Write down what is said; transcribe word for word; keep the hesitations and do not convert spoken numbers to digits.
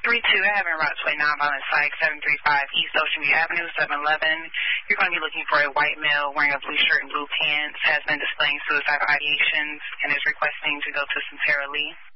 three two, I have en route to a nonviolent psych, seven three five East Ocean View Avenue, seven eleven. You're going to be looking for a white male wearing a blue shirt and blue pants, has been displaying suicidal ideations, and is requesting to go to Sentara Lee.